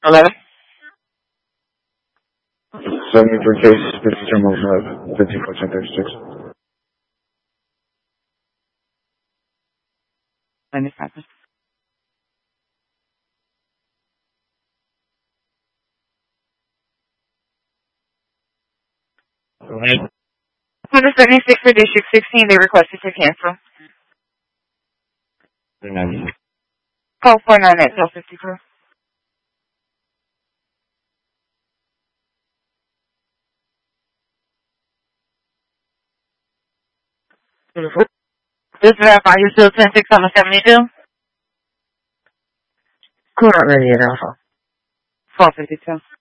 11? 73 case, 50 terminal 5436. 95. Right. 176 for District 16, they requested to cancel. 390. Call 49 at 1250 crew. Just verify you're still 106 on the 72? Current ready at Alpha. 1252.